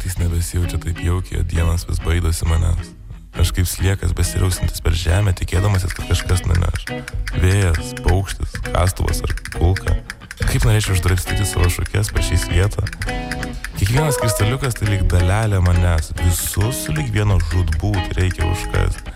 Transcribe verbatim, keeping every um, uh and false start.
naktys nebesijaučia taip jaukiai, o dienas vis baidosi manęs. Aš kaip sliekas besiriausintis per žemę, tikėdamasis, kad kažkas nuneš. Vėjas, paukštis, kastuvas ar kulka. Kaip norėčiau uždrabstyti savo šukės per šį svietą. Kiekvienas kristaliukas tai lyg dalelė manęs. Visus lyg vieno žudbūt reikia užkasti.